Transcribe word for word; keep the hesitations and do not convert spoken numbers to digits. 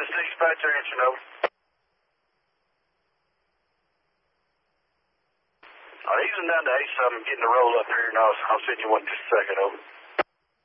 this dispatcher answering over. All right, easing down to eight seven, getting the roll up here, and I'll, I'll send you one in just a second, over.